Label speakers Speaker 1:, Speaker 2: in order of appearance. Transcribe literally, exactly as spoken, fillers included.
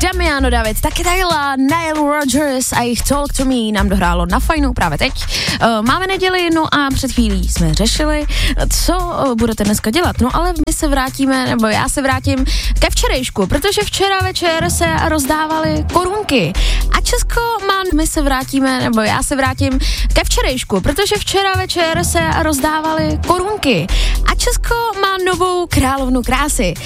Speaker 1: Damiano David, taky Taylor, Nile Rodgers a jejich Talk to Me nám dohrálo na Fajnu právě teď. Uh, máme neděli, no a před chvílí jsme řešili, co uh, budete dneska dělat. No ale my se vrátíme, nebo já se vrátím ke včerejšku, protože včera večer se rozdávaly korunky. A Česko má, my se vrátíme, nebo já se vrátím ke včerejšku, protože včera večer se rozdávaly korunky. A Česko má novou královnu krásy.